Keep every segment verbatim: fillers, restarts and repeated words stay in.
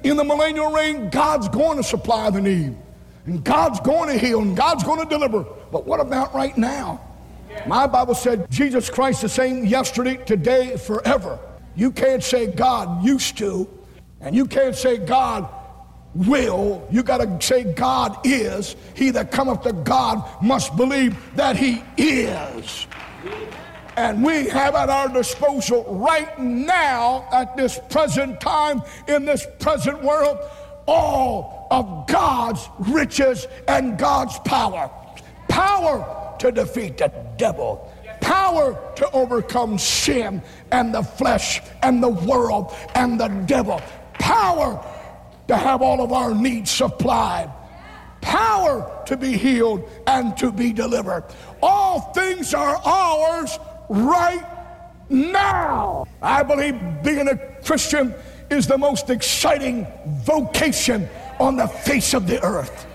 in the millennial reign, God's going to supply the need. And God's going to heal, and God's going to deliver. But what about right now? My Bible said Jesus Christ the same yesterday, today, forever. You can't say God used to, and you can't say God will. You got to say God is. He that cometh to God must believe that he is. And we have at our disposal right now, at this present time, in this present world, all of God's riches and God's power. Power to defeat the devil. Power to overcome sin and the flesh and the world and the devil. Power to have all of our needs supplied. Power to be healed and to be delivered. All things are ours right now. I believe being a Christian is the most exciting vocation on the face of the earth.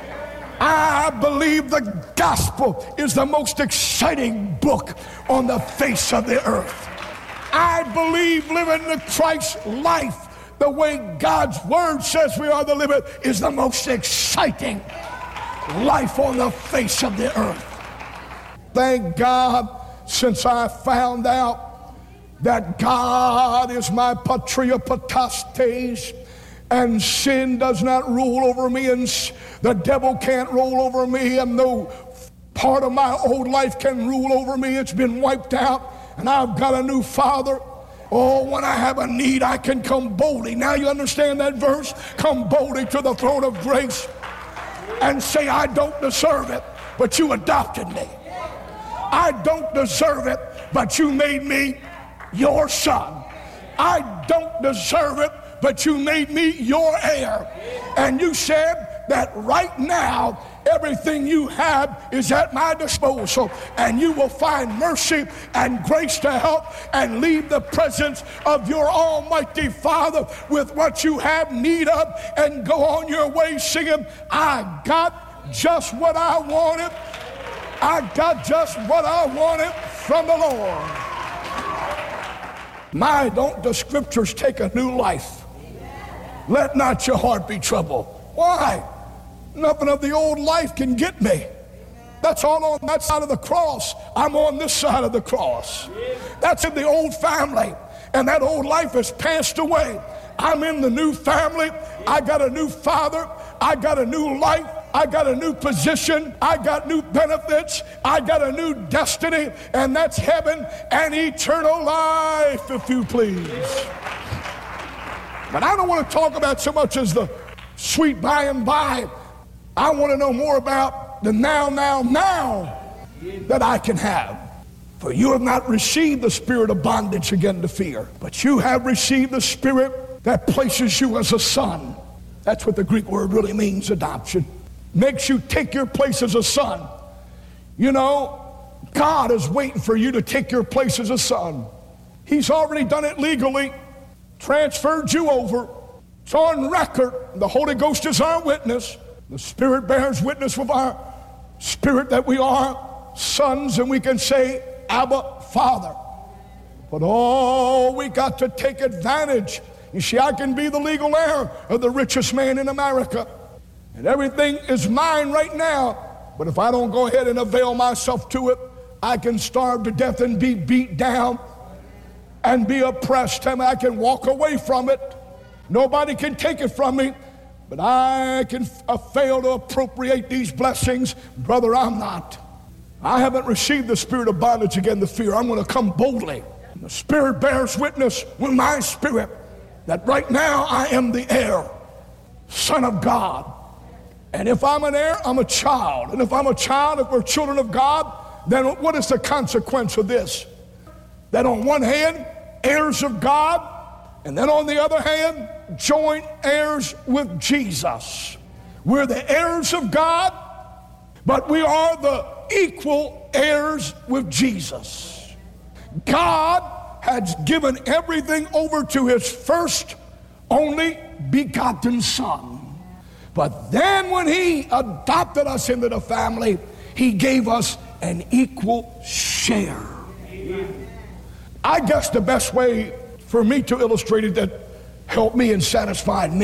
I believe the gospel is the most exciting book on the face of the earth. I believe living the Christ life the way God's word says we are to live it is the most exciting life on the face of the earth. Thank God, since I found out that God is my patria potestas, and sin does not rule over me, and the devil can't rule over me, and no part of my old life can rule over me. It's been wiped out, and I've got a new Father. Oh, when I have a need, I can come boldly. Now you understand that verse? Come boldly to the throne of grace and say, I don't deserve it, but you adopted me. I don't deserve it, but you made me your son. I don't deserve it, but you made me your heir. And you said that right now, everything you have is at my disposal, and you will find mercy and grace to help and leave the presence of your almighty Father with what you have need of and go on your way singing, I got just what I wanted. I got just what I wanted from the Lord. My, don't the scriptures take a new life? Let not your heart be troubled. Why? Nothing of the old life can get me. That's all on that side of the cross. I'm on this side of the cross. That's in the old family, and that old life has passed away. I'm in the new family. I got a new father. I got a new life. I got a new position. I got new benefits. I got a new destiny, and that's heaven and eternal life, if you please. But I don't want to talk about so much as the sweet by and by. I want to know more about the now, now, now that I can have. For you have not received the spirit of bondage again to fear, but you have received the spirit that places you as a son. That's what the Greek word really means, adoption. Makes you take your place as a son. You know, God is waiting for you to take your place as a son. He's already done it legally, transferred you over. It's on record. The Holy Ghost is our witness. The Spirit bears witness with our spirit that we are sons, and we can say, Abba, Father. But oh, we got to take advantage. You see, I can be the legal heir of the richest man in America, and everything is mine right now. But if I don't go ahead and avail myself to it, I can starve to death and be beat down and be oppressed, and I can walk away from it. Nobody can take it from me, but I can uh, fail to appropriate these blessings. Brother, I'm not. I haven't received the spirit of bondage again to fear. I'm going to come boldly. And the Spirit bears witness with my spirit that right now I am the heir, son of God. And if I'm an heir, I'm a child. And if I'm a child, if we're children of God, then what is the consequence of this? That on one hand, heirs of God, and then on the other hand, joint heirs with Jesus. We're the heirs of God, but we are the equal heirs with Jesus. God has given everything over to his first only begotten Son. But then when he adopted us into the family, he gave us an equal share. I guess the best way for me to illustrate it that helped me and satisfied me